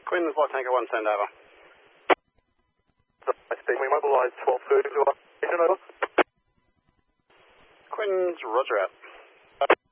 Quins, Light Tanker 1, send over. We mobilise 1230 to our station, over. Quins, roger out.